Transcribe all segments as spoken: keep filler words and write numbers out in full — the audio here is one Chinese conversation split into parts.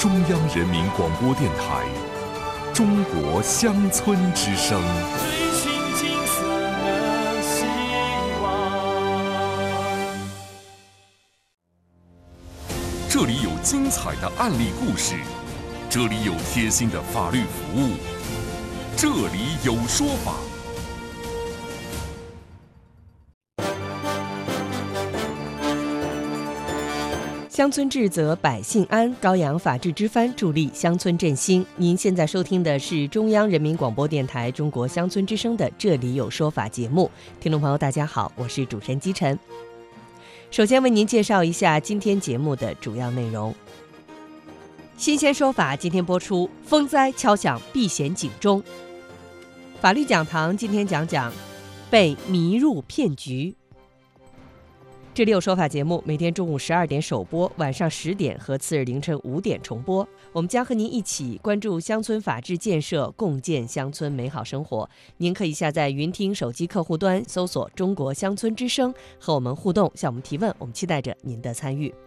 中央人民广播电台中国乡村之声。这里有精彩的案例故事，这里有贴心的法律服务，这里有说法。 乡村治则百姓安，高扬法治之帆，助力乡村振兴。您现在收听的是中央人民广播电台中国乡村之声的《这里有说法》节目。听众朋友大家好，我是主持人姬晨。首先为您介绍一下今天节目的主要内容。新鲜说法今天播出，风灾敲响避险警钟。法律讲堂今天讲讲被迷入骗局。这里有说法节目每天中午十二点首播，晚上十点和次日凌晨五点重播。我们将和您一起关注乡村法治建设，共建乡村美好生活。您可以下载云听手机客户端，搜索中国乡村之声，和我们互动，向我们提问。我们期待着您的参与。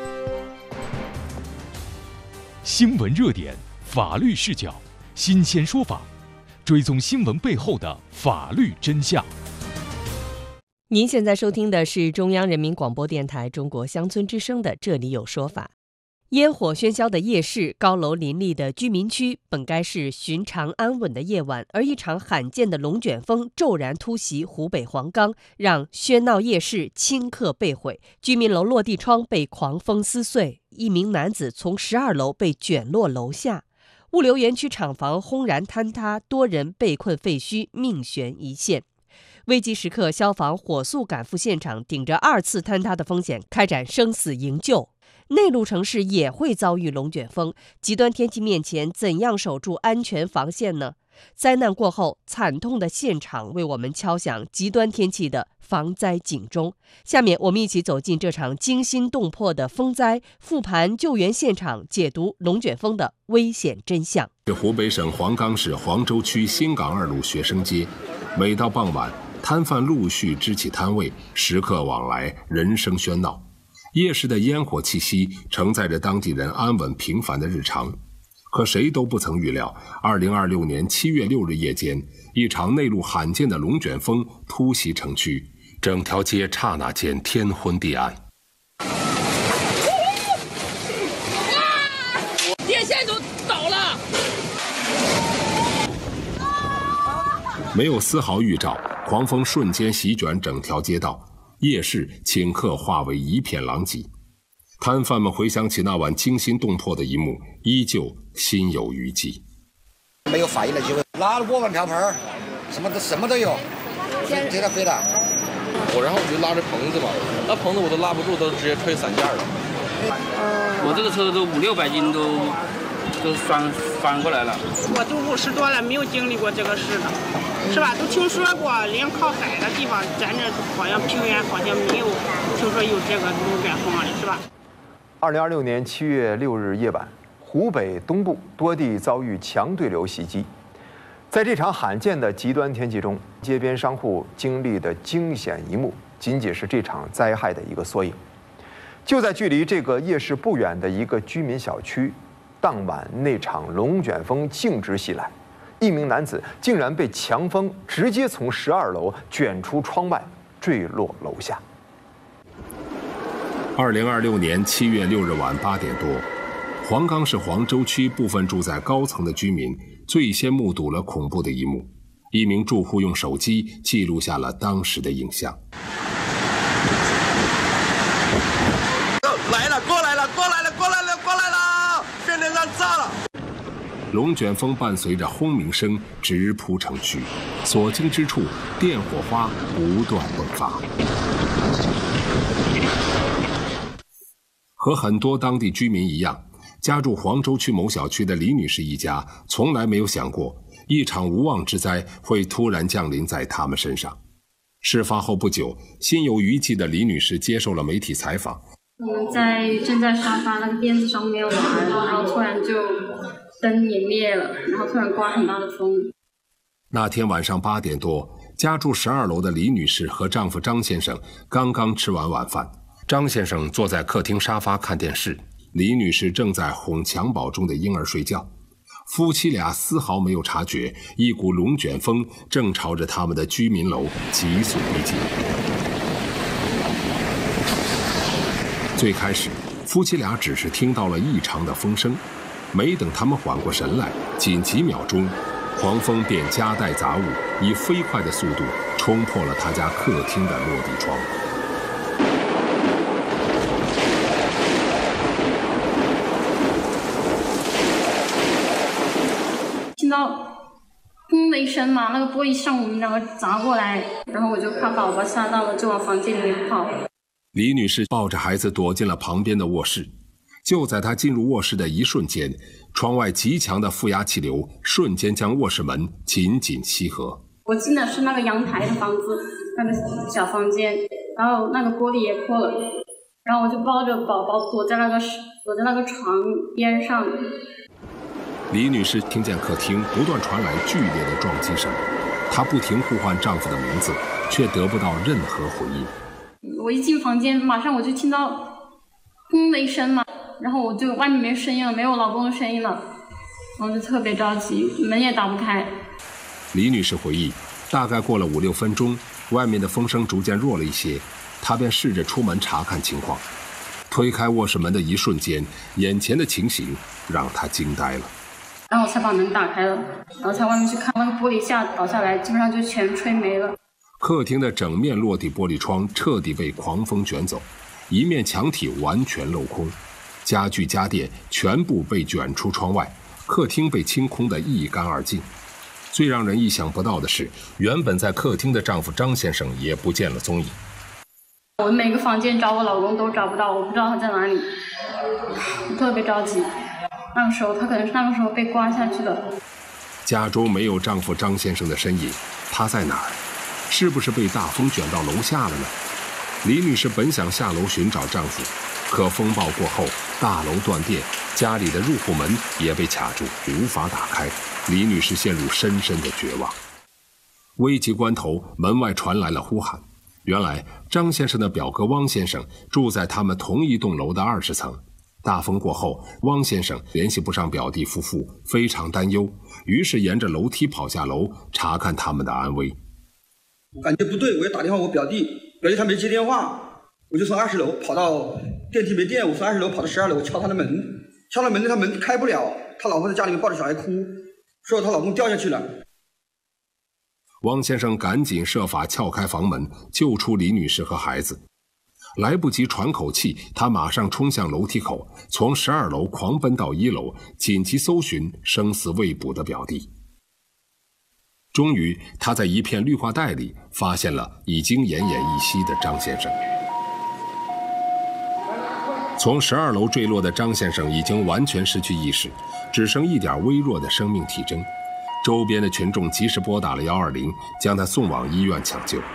新闻热点，法律视角，新鲜说法，追踪新闻背后的法律真相。 您现在收听的是中央人民广播电台中国乡村之声的《这里有说法》。烟火喧嚣的夜市，高楼林立的居民区，本该是寻常安稳的夜晚，而一场罕见的龙卷风骤然突袭湖北黄冈，让喧闹夜市顷刻被毁，居民楼落地窗被狂风撕碎，一名男子从十二楼被卷落楼下，物流园区厂房轰然坍塌，多人被困废墟，命悬一线。危急时刻，消防火速赶赴现场，顶着二次坍塌的风险，开展生死营救。内陆城市也会遭遇龙卷风，极端天气面前，怎样守住安全防线呢？灾难过后，惨痛的现场为我们敲响极端天气的防灾警钟。下面我们一起走进这场惊心动魄的风灾，复盘救援现场，解读龙卷风的危险真相。 是湖北省黄冈市黄州区新港二路学生街，每到傍晚，摊贩陆续支起摊位，食客往来，人声喧闹。夜市的烟火气息承载着当地人安稳平凡的日常。可谁都不曾预料，二零二六年七月六日夜间，一场内陆罕见的龙卷风突袭城区，整条街刹那间天昏地暗。 电线都倒了！ 没有丝毫预兆，狂风瞬间席卷整条街道，夜市顷刻化为一片狼藉。摊贩们回想起那晚惊心动魄的一幕，依旧心有余悸。 没有发言的机会，拿了锅碗瓢盆，什么都什么都有，这这飞的。 我然后我就拉着棚子嘛，那棚子我都拉不住，都直接吹散架了。 我这个车都五六百斤都都翻翻过来了。 我都五十多了，没有经历过这个事的，是吧？都听说过，连靠海的地方，咱这好像平原好像没有听说有这个龙卷风了，是吧？ 二零二六年七月六日夜晚，湖北东部多地遭遇强对流袭击。在这场罕见的极端天气中，街边商户经历的惊险一幕，仅仅是这场灾害的一个缩影。就在距离这个夜市不远的一个居民小区，当晚那场龙卷风径直袭来，一名男子竟然被强风直接从十二楼卷出窗外，坠落楼下。 二零二六年七月六日晚八点多，黄冈市黄州区部分住在高层的居民最先目睹了恐怖的一幕。一名住户用手机记录下了当时的影像。 来了，过来了，过来了，过来了，过来了！变电站炸了！ 龙卷风伴随着轰鸣声直扑城区，所经之处，电火花不断迸发。和很多当地居民一样，家住黄州区某小区的李女士一家从来没有想过一场无妄之灾会突然降临在他们身上。事发后不久，心有余悸的李女士接受了媒体采访。 我们在正在沙发那个垫子上没有玩，然后突然就灯也灭了，然后突然刮很大的风。 那天晚上八点多，家住十二楼的李女士和丈夫张先生刚刚吃完晚饭。张先生坐在客厅沙发看电视， 李女士正在哄襁褓中的婴儿睡觉，夫妻俩丝毫没有察觉，一股龙卷风正朝着他们的居民楼急速逼近。最开始，夫妻俩只是听到了异常的风声，没等他们缓过神来，仅几秒钟，狂风便夹带杂物，以飞快的速度冲破了他家客厅的落地窗。 听到砰的一声嘛，那个玻璃向我们两个砸过来，然后我就怕宝宝吓到了，就往房间里面跑。 李女士抱着孩子躲进了旁边的卧室。就在她进入卧室的一瞬间，窗外极强的负压气流瞬间将卧室门紧紧吸合。 我进的是那个阳台的房子，那个小房间，然后那个玻璃也破了，然后我就抱着宝宝躲在那个躲在那个床边上。 李女士听见客厅不断传来剧烈的撞击声，她不停呼唤丈夫的名字，却得不到任何回应。 我一进房间，马上我就听到砰的一声嘛，然后我就外面没声音了，没有老公的声音了，我就特别着急，门也打不开。 李女士回忆，大概过了五六分钟，外面的风声逐渐弱了一些，她便试着出门查看情况。推开卧室门的一瞬间，眼前的情形让她惊呆了。 然后我才把门打开了，然后才外面去看，那个玻璃下倒下来，基本上就全吹没了。 客厅的整面落地玻璃窗彻底被狂风卷走，一面墙体完全镂空，家具家电全部被卷出窗外，客厅被清空得一干二净。最让人意想不到的是，原本在客厅的丈夫张先生也不见了踪影。 我每个房间找我老公都找不到，我不知道他在哪里，我特别着急。那个时候他可能是那个时候被刮下去的。 家中没有丈夫张先生的身影，他在哪儿？是不是被大风卷到楼下了呢？李女士本想下楼寻找丈夫，可风暴过后，大楼断电，家里的入户门也被卡住，无法打开。李女士陷入深深的绝望。危急关头，门外传来了呼喊。原来张先生的表哥汪先生住在他们同一栋楼的二十层。大风过后，汪先生联系不上表弟夫妇，非常担忧，于是沿着楼梯跑下楼查看他们的安危。 我感觉不对，我就打电话我表弟，表弟他没接电话，我就从二十楼跑到电梯没电，我从二十楼跑到十二楼敲他的门，敲了门他门开不了，他老婆在家里面抱着小孩哭，说她老公掉下去了。 汪先生赶紧设法撬开房门，救出李女士和孩子。来不及喘口气，他马上冲向楼梯口，从十二楼狂奔到一楼，紧急搜寻生死未卜的表弟。终于，他在一片绿化带里发现了已经奄奄一息的张先生。从十二楼坠落的张先生已经完全失去意识，只剩一点微弱的生命体征。周边的群众及时拨打了一二零，将他送往医院抢救。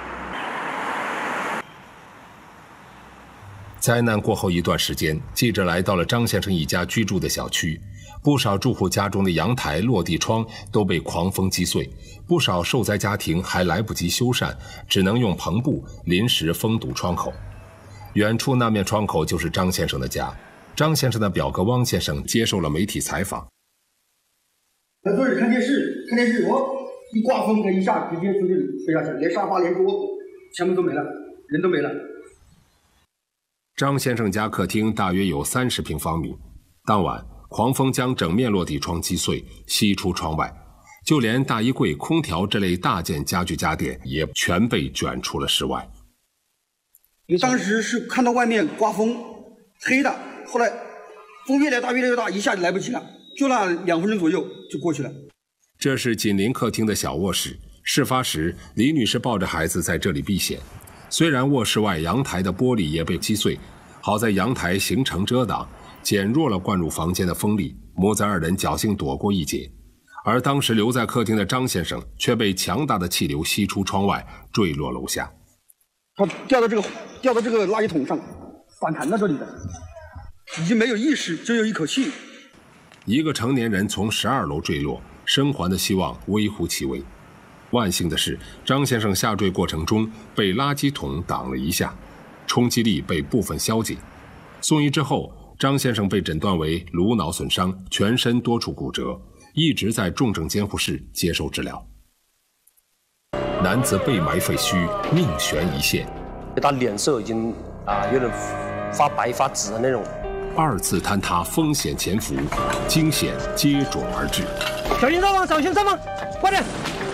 灾难过后一段时间，记者来到了张先生一家居住的小区，不少住户家中的阳台、落地窗都被狂风击碎，不少受灾家庭还来不及修缮，只能用篷布临时封堵窗口。远处那面窗口就是张先生的家。张先生的表哥汪先生接受了媒体采访。 在这里看电视，看电视，我一刮风，它一下直接就吹下去，连沙发连桌子全部都没了，人都没了。 张先生家客厅大约有三十平方米，当晚狂风将整面落地窗击碎，吸出窗外，就连大衣柜、空调这类大件家具家电也全被卷出了室外。 当时是看到外面刮风，黑的，后来风越来越大，越来越大，一下就来不及了，就那两分钟左右就过去了。 这是紧邻客厅的小卧室，事发时李女士抱着孩子在这里避险。虽然卧室外阳台的玻璃也被击碎，好在阳台形成遮挡，减弱了灌入房间的风力，母子二人侥幸躲过一劫。而当时留在客厅的张先生却被强大的气流吸出窗外，坠落楼下。 他掉到这个掉到这个垃圾桶上，反弹到这里的，已经没有意识，只有一口气。 一个成年人从十二楼坠落，生还的希望微乎其微。万幸的是，张先生下坠过程中被垃圾桶挡了一下，冲击力被部分消解。送医之后， 张先生被诊断为颅脑损伤，全身多处骨折，一直在重症监护室接受治疗。男子被埋废墟，命悬一线。 他脸色已经啊、呃、有点发白发紫的那种。 二次坍塌风险潜伏，惊险接踵而至。 小心上方，小心上方，快点！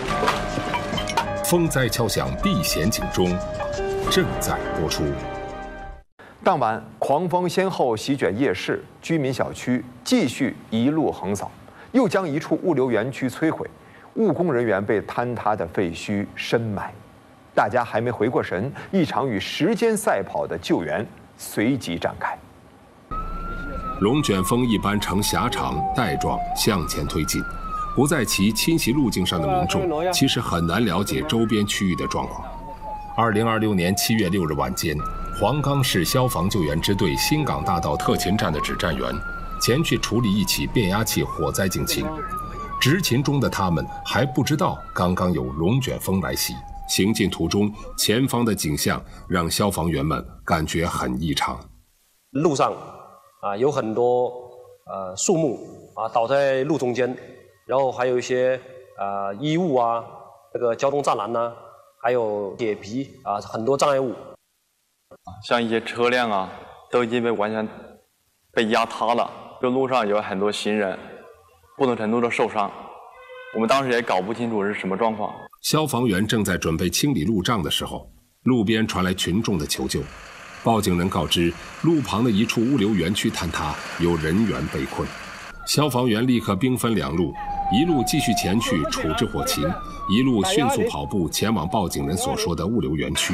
风灾敲响避险警钟，正在播出。 当晚，狂风先后席卷夜市、居民小区，继续一路横扫，又将一处物流园区摧毁，务工人员被坍塌的废墟深埋。大家还没回过神，一场与时间赛跑的救援随即展开。 龙卷风一般呈狭长带状向前推进，不在其侵袭路径上的民众其实很难了解周边区域的状况。二零二六年七月六日晚间，黄冈市消防救援支队新港大道特勤站的指战员前去处理一起变压器火灾警情。执勤中的他们还不知道刚刚有龙卷风来袭，行进途中前方的景象让消防员们感觉很异常。 路上啊有很多呃树木啊倒在路中间，然后还有一些呃衣物啊，那个交通栅栏呐、啊，还有铁皮啊，很多障碍物。 像一些车辆啊，都已经被完全被压塌了，就路上有很多行人不同程度的受伤，我们当时也搞不清楚是什么状况。 消防员正在准备清理路障的时候，路边传来群众的求救。报警人告知，路旁的一处物流园区坍塌，有人员被困。消防员立刻兵分两路，一路继续前去处置火情，一路迅速跑步前往报警人所说的物流园区。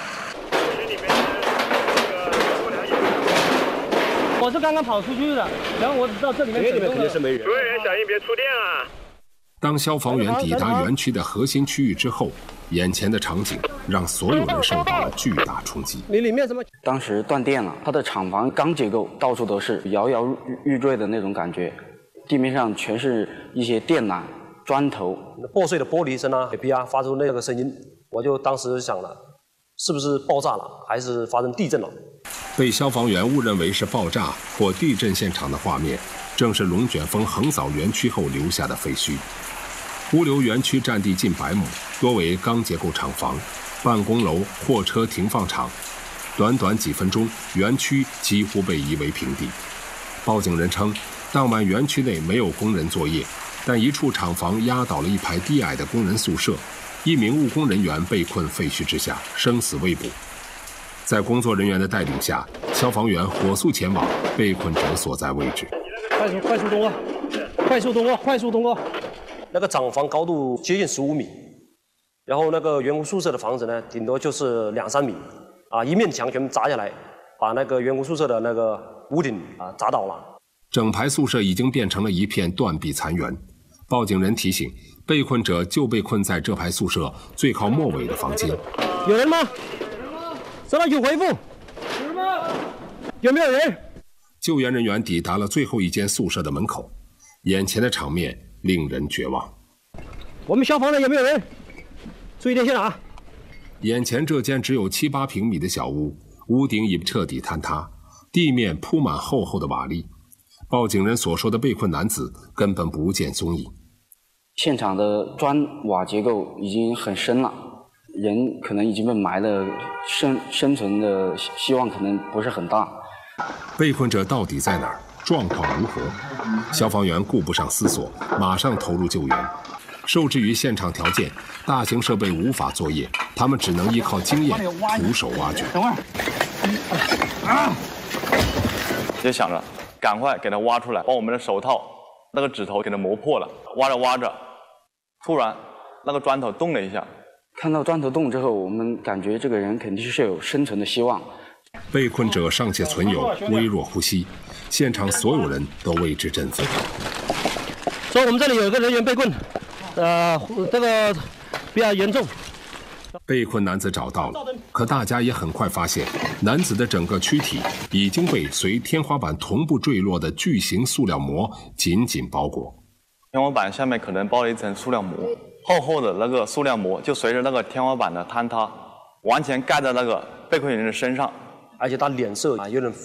我是刚刚跑出去的，然后我知道这里面肯定是没人。 所有人小心别触电啊！ 当消防员抵达园区的核心区域之后，眼前的场景让所有人受到了巨大冲击。 你里面什么？ 当时断电了，它的厂房钢结构到处都是摇摇欲坠的那种感觉，地面上全是一些电缆、砖头、 破碎的玻璃声啊、铁皮啊，发出那个声音，我就当时想了，是不是爆炸了，还是发生地震了？ 被消防员误认为是爆炸或地震现场的画面，正是龙卷风横扫园区后留下的废墟。物流园区占地近百亩，多为钢结构厂房、办公楼、货车停放场。短短几分钟，园区几乎被夷为平地。报警人称，当晚园区内没有工人作业，但一处厂房压倒了一排低矮的工人宿舍，一名务工人员被困废墟之下，生死未卜。在工作人员的带领下，消防员火速前往被困者所在位置。 快速快速通过，快速通过，快速通过。那个厂房高度接近十五米，然后那个员工宿舍的房子呢，顶多就是两三米，啊，一面墙全部砸下来，把那个员工宿舍的那个屋顶啊砸倒了。 整排宿舍已经变成了一片断壁残垣。报警人提醒，被困者就被困在这排宿舍最靠末尾的房间。 有人吗？收到，请回复。有没有人？ 救援人员抵达了最后一间宿舍的门口，眼前的场面令人绝望。 我们消防的有没有人？注意点现场啊！ 眼前这间只有七八平米的小屋，屋顶已彻底坍塌，地面铺满厚厚的瓦砾。报警人所说的被困男子根本不见踪影。 现场的砖瓦结构已经很深了，人可能已经被埋了，生生存的希望可能不是很大。 被困者到底在哪儿？状况如何？消防员顾不上思索，马上投入救援。受制于现场条件，大型设备无法作业，他们只能依靠经验，徒手挖掘。 等会儿，啊！就想着赶快给它挖出来，把我们的手套那个指头给它磨破了。挖着挖着，突然那个砖头动了一下。 看到砖头动之后，我们感觉这个人肯定是有生存的希望。 被困者尚且存有微弱呼吸，现场所有人都为之振奋。 说我们这里有一个人员被困，呃，这个比较严重。 被困男子找到了，可大家也很快发现，男子的整个躯体已经被随天花板同步坠落的巨型塑料膜紧紧包裹。 天花板下面可能包了一层塑料膜，厚厚的那个塑料膜就随着那个天花板的坍塌，完全盖在那个被困人的身上。 而且他脸色啊有点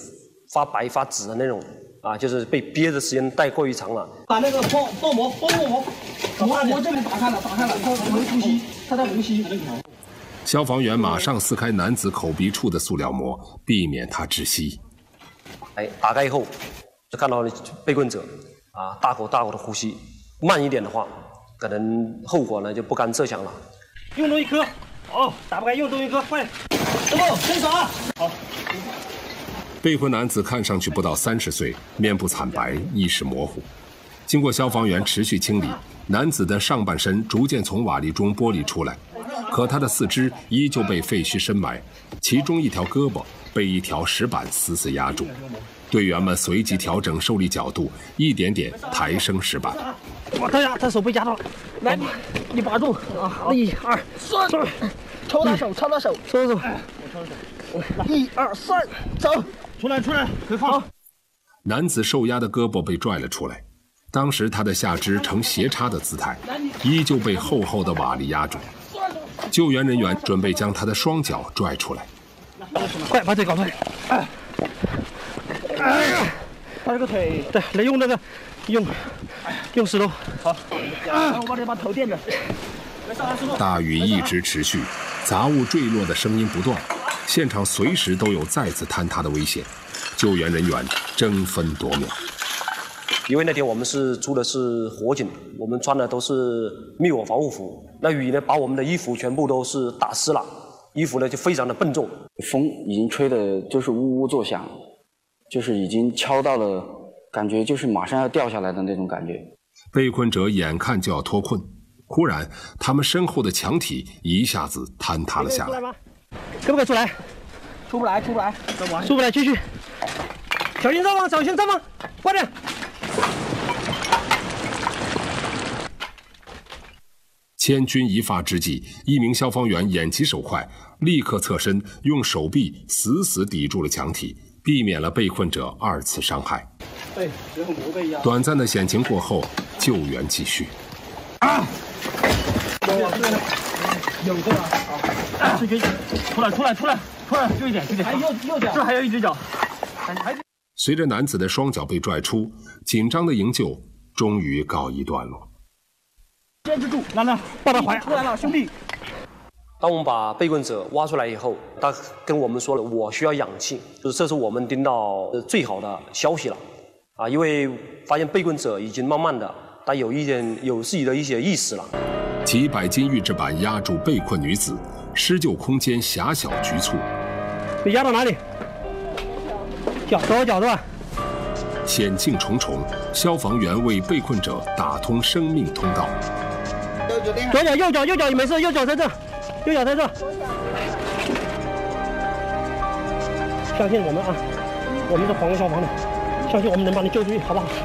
发白发紫的那种啊，就是被憋的时间太过于长了。 把那个泡泡膜、泡沫膜膜膜这里打开了，打开了，他没呼吸，他在呼吸。 消防员马上撕开男子口鼻处的塑料膜，避免他窒息。 哎，打开以后就看到被困者啊大口大口的呼吸，慢一点的话，可能后果呢就不堪设想了。 用多一颗，哦，打不开，用多一颗，快点，师傅，伸手啊！好。 被困男子看上去不到三十岁，面部惨白，意识模糊。经过消防员持续清理，男子的上半身逐渐从瓦砾中剥离出来，可他的四肢依旧被废墟深埋，其中一条胳膊被一条石板死死压住。队员们随即调整受力角度，一点点抬升石板。 我看呀，他手被夹到了，来，你你把住啊！一二三，抽他手，抽他手，抽手。一二三，走，出来出来，可以放。 男子受压的胳膊被拽了出来，当时他的下肢呈斜插的姿态，依旧被厚厚的瓦砾压住。救援人员准备将他的双脚拽出来。 快把腿搞出来！哎，哎呀，把这个腿，对，来用那个，用，用石头。好，我把这把头垫着。 大雨一直持续，杂物坠落的声音不断，现场随时都有再次坍塌的危险，救援人员争分夺秒。 因为那天我们是出的是火警，我们穿的都是灭火防护服，那雨呢把我们的衣服全部都是打湿了，衣服呢就非常的笨重， 风已经吹的就是呜呜作响，就是已经敲到了，感觉就是马上要掉下来的那种感觉。 被困者眼看就要脱困，忽然他们身后的墙体一下子坍塌了下来。 可不可以出来？出不来，出不来，出不来，继续。小心上方，小心上方，快点！ 千钧一发之际，一名消防员眼疾手快，立刻侧身，用手臂死死抵住了墙体，避免了被困者二次伤害。 对，然后膜被压。 短暂的险情过后，救援继续。 啊！有个啊！这个出来，出来，出来，出来，就一点，就一点。还右右脚，这还有一只脚。还。 随着男子的双脚被拽出，紧张的营救终于告一段落。 坚持住，兰兰，抱他怀出来了，兄弟。 当我们把被困者挖出来以后，他跟我们说了，我需要氧气，就是这是我们听到最好的消息了，啊，因为发现被困者已经慢慢的，他有一点有自己的一些意识了。 几百斤预制板压住被困女子，施救空间狭小局促。 被压到哪里？脚左脚是吧？ 险境重重，消防员为被困者打通生命通道。 左脚、右脚、右脚，你没事，右脚在这，右脚在这。相信我们啊，我们是黄河消防的，相信我们能把你救出去，好不好？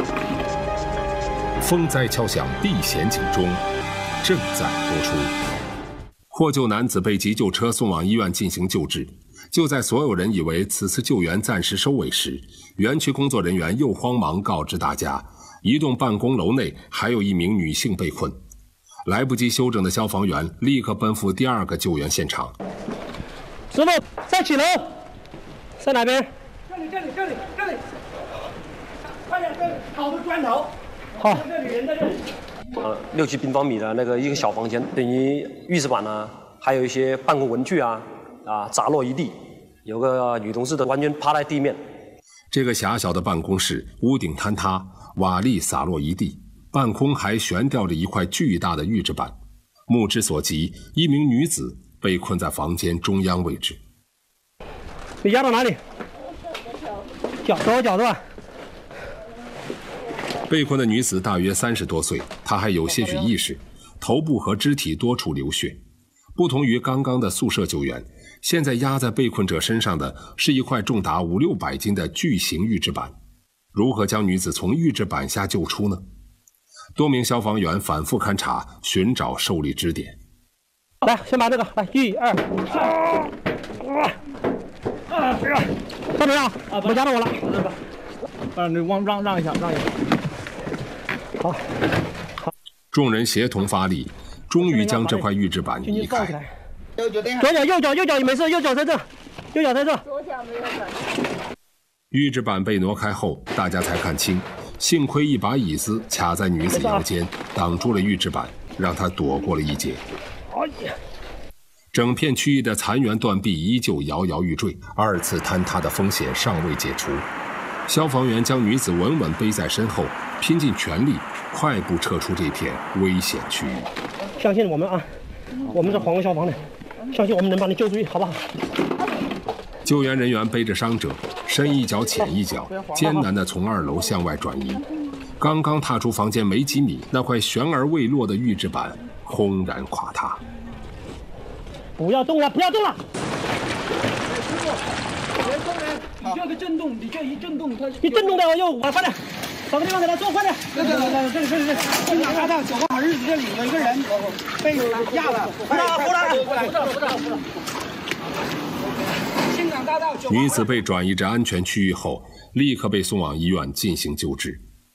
风灾敲响避险警钟，正在播出。获救男子被急救车送往医院进行救治。就在所有人以为此次救援暂时收尾时，园区工作人员又慌忙告知大家，一栋办公楼内还有一名女性被困。来不及休整的消防员立刻奔赴第二个救援现场。 师傅，在几楼？在哪边？ 这里，这里，这里，这里。快点，这里好多砖头。 好。 这里人在这里。 呃，六七平方米的那个一个小房间，等于浴室板呢，还有一些办公文具啊。啊，砸落一地，有个女同事的完全趴在地面。 这个狭小的办公室，屋顶坍塌，瓦砾洒落一地，半空还悬吊着一块巨大的预制板。目之所及，一名女子被困在房间中央位置。 被压到哪里？脚，左脚是吧？ 被困的女子大约三十多岁，她还有些许意识，头部和肢体多处流血。不同于刚刚的宿舍救援，现在压在被困者身上的是一块重达五六百斤的巨型预制板。如何将女子从预制板下救出呢？多名消防员反复勘察，寻找受力支点。 来，先把这个，来，一二三，啊，这个，怎么样？啊，不压到我了。啊，你往让让一下，让一下。好，好。 众人协同发力。终于将这块预制板移开。 左脚、右脚、右脚，你没事，右脚在这，右脚在这。 左脚没有转。 预制板被挪开后，大家才看清，幸亏一把椅子卡在女子腰间，挡住了预制板，让她躲过了一劫。整片区域的残垣断壁依旧摇摇欲坠，二次坍塌的风险尚未解除。消防员将女子稳稳背在身后，拼尽全力快步撤出这片危险区域。 相信我们啊，我们是黄河消防的，相信我们能把你救出去，好不好？ 救援人员背着伤者，深一脚浅一脚，艰难地从二楼向外转移。刚刚踏出房间没几米，那块悬而未落的预制板轰然垮塌。 不要动了，不要动了！ 你这个震动，你这一震动，它一震动的又我快点，找个地方给他坐，快点！ 对对对对，这里这里这里，新港大道九个好日子这里有一个人被压了， 扶他扶他过来，扶他扶他扶他。新港大道九。 女子被转移至安全区域后，立刻被送往医院进行救治。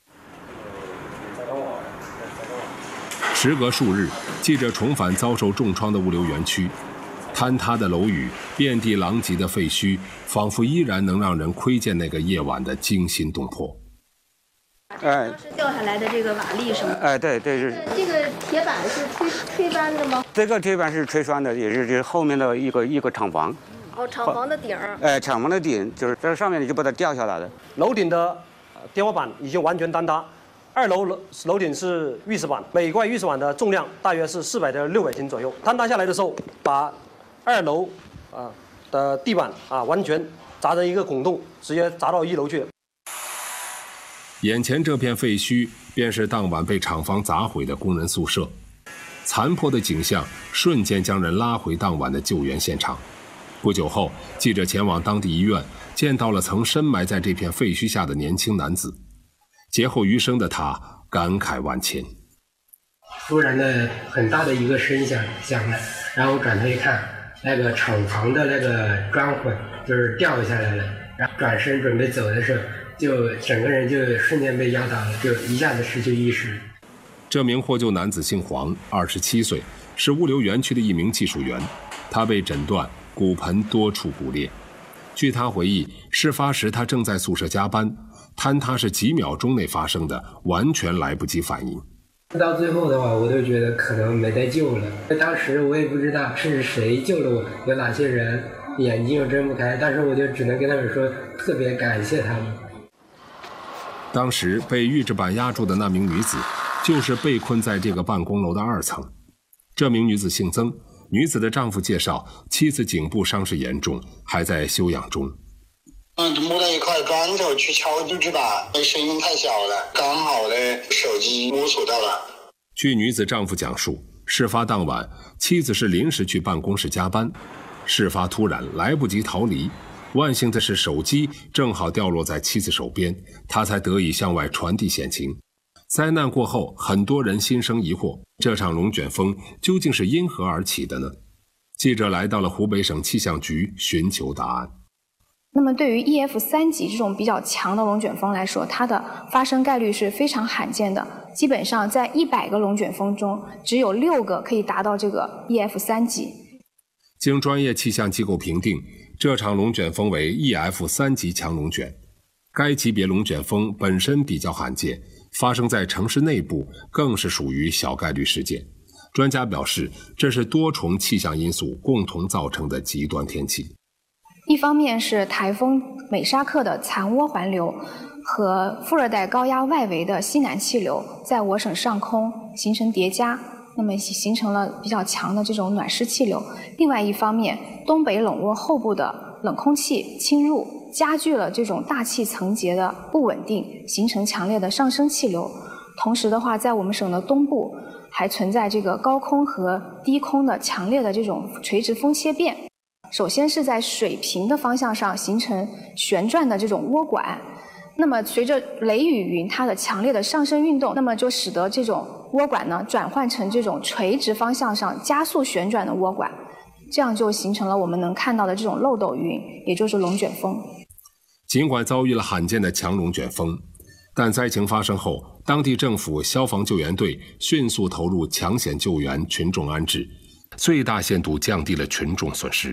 时隔数日，记者重返遭受重创的物流园区。坍塌的楼宇，遍地狼藉的废墟，仿佛依然能让人窥见那个夜晚的惊心动魄。 哎， 是掉下来的这个瓦砾是吗？ 哎，对对是。 这个铁板是吹吹翻的吗？ 这个铁板是吹栓的，也是这后面的一个一个厂房。 哦，厂房的顶儿。 哎，厂房的顶就是这上面你就把它掉下来的。 楼顶的天花板已经完全坍塌。二楼楼楼顶是玉石板，每块玉石板的重量大约是四百到六百斤左右。坍塌下来的时候，把二楼啊的地板啊完全砸成一个孔洞，直接砸到一楼去。 眼前这片废墟，便是当晚被厂房砸毁的工人宿舍。残破的景象瞬间将人拉回当晚的救援现场。不久后，记者前往当地医院，见到了曾深埋在这片废墟下的年轻男子。劫后余生的他感慨万千。 突然的很大的一个声响响了，然后转头一看，那个厂房的那个砖混就是掉下来了，然后转身准备走的时候，就整个人就瞬间被压倒了，就一下子失去意识。 这名获救男子姓黄，二十七岁，是物流园区的一名技术员。他被诊断骨盆多处骨裂。据他回忆，事发时他正在宿舍加班，坍塌是几秒钟内发生的，完全来不及反应。 到最后的话，我都觉得可能没得救了。当时我也不知道是谁救了我，有哪些人，眼睛又睁不开，但是我就只能跟他们说，特别感谢他们。 当时被预制板压住的那名女子，就是被困在这个办公楼的二层。这名女子姓曾，女子的丈夫介绍，妻子颈部伤势严重，还在休养中。 嗯，摸到一块砖头去敲预制板，声音太小了，刚好呢手机摸索到了。 据女子丈夫讲述，事发当晚，妻子是临时去办公室加班，事发突然，来不及逃离。万幸的是，手机正好掉落在妻子手边，他才得以向外传递险情。灾难过后，很多人心生疑惑，这场龙卷风究竟是因何而起的呢？记者来到了湖北省气象局寻求答案。 那么对于 E F 三级这种比较强的龙卷风来说，它的发生概率是非常罕见的，基本上在一百个龙卷风中，只有六个可以达到这个 E F 三级。 经专业气象机构评定，这场龙卷风为 E F 三级强龙卷。该级别龙卷风本身比较罕见，发生在城市内部更是属于小概率事件。专家表示，这是多重气象因素共同造成的极端天气。 一方面是台风美沙克的残涡环流和副热带高压外围的西南气流在我省上空形成叠加，那么形成了比较强的这种暖湿气流。另外一方面，东北冷涡后部的冷空气侵入，加剧了这种大气层结的不稳定，形成强烈的上升气流。同时的话，在我们省的东部还存在这个高空和低空的强烈的这种垂直风切变。首先是在水平的方向上形成旋转的这种涡管，那么随着雷雨云它的强烈的上升运动，那么就使得这种涡管呢转换成这种垂直方向上加速旋转的涡管，这样就形成了我们能看到的这种漏斗云，也就是龙卷风。 尽管遭遇了罕见的强龙卷风，但灾情发生后，当地政府消防救援队迅速投入抢险救援、群众安置，最大限度降低了群众损失。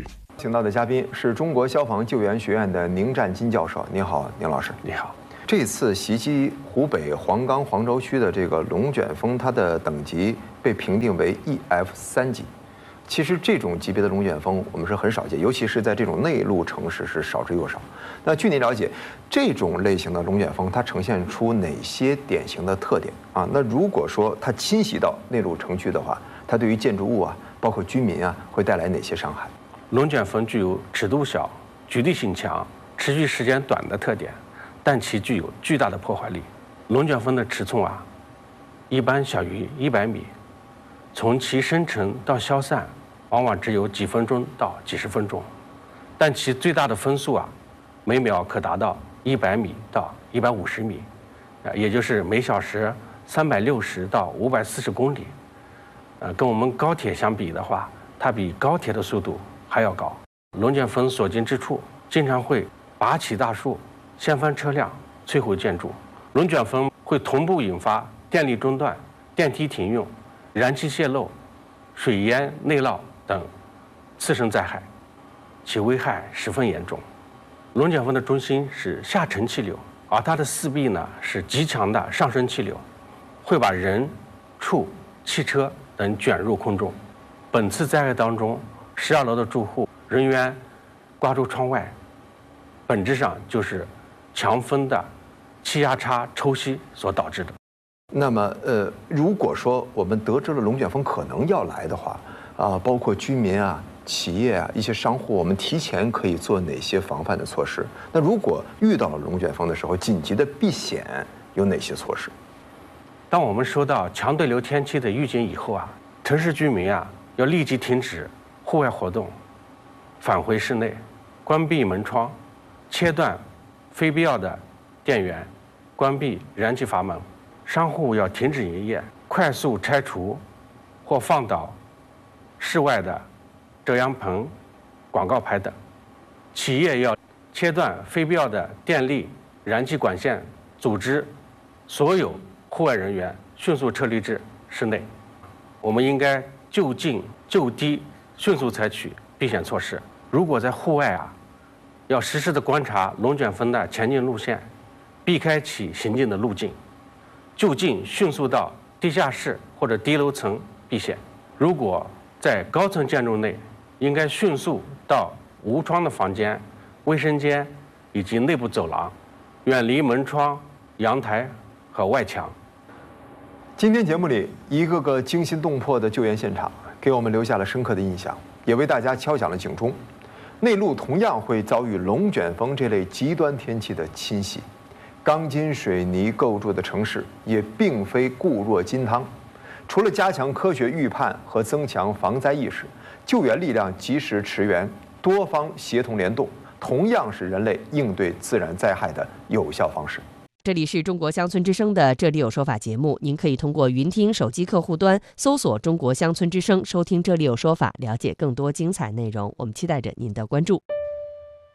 请到的嘉宾是中国消防救援学院的宁占金教授。您好，宁老师。 你好。 这次袭击湖北黄冈黄州区的这个龙卷风，它的等级被评定为 E F 三级。其实这种级别的龙卷风我们是很少见，尤其是在这种内陆城市是少之又少。那据您了解，这种类型的龙卷风它呈现出哪些典型的特点啊？那如果说它侵袭到内陆城区的话，它对于建筑物啊，包括居民啊，会带来哪些伤害？ 龙卷风具有尺度小、局地性强、持续时间短的特点，但其具有巨大的破坏力。龙卷风的尺寸啊，一般小于一百米，从其生成到消散，往往只有几分钟到几十分钟，但其最大的风速啊，每秒可达到一百米到一百五十米，啊，也就是每小时三百六十到五百四十公里。呃，跟我们高铁相比的话，它比高铁的速度还要高。龙卷风所经之处，经常会拔起大树、掀翻车辆、摧毁建筑。龙卷风会同步引发电力中断、电梯停用、燃气泄漏、水淹内涝等次生灾害，其危害十分严重。龙卷风的中心是下沉气流，而它的四壁呢是极强的上升气流，会把人、畜、汽车等卷入空中。本次灾害当中，十二楼的住户人员挂住窗外，本质上就是强风的气压差抽吸所导致的。 那么，呃，如果说我们得知了龙卷风可能要来的话，啊，包括居民啊、企业啊、一些商户，我们提前可以做哪些防范的措施？那如果遇到了龙卷风的时候，紧急的避险有哪些措施？ 当我们收到强对流天气的预警以后啊，城市居民啊要立即停止户外活动，返回室内，关闭门窗，切断非必要的电源，关闭燃气阀门。商户要停止营业，快速拆除或放倒室外的遮阳棚、广告牌等。企业要切断非必要的电力、燃气管线，组织所有户外人员迅速撤离至室内。我们应该就近就低，迅速采取避险措施。如果在户外啊，要实时的观察龙卷风的前进路线，避开其行进的路径，就近迅速到地下室或者低楼层避险。如果在高层建筑内，应该迅速到无窗的房间、卫生间以及内部走廊，远离门窗、阳台和外墙。 今天节目里一个个惊心动魄的救援现场，给我们留下了深刻的印象，也为大家敲响了警钟。内陆同样会遭遇龙卷风这类极端天气的侵袭。钢筋水泥构筑的城市也并非固若金汤，除了加强科学预判和增强防灾意识，救援力量及时驰援，多方协同联动，同样是人类应对自然灾害的有效方式。 这里是中国乡村之声的《这里有说法》节目，您可以通过云听手机客户端搜索中国乡村之声，收听《这里有说法》，了解更多精彩内容。我们期待着您的关注。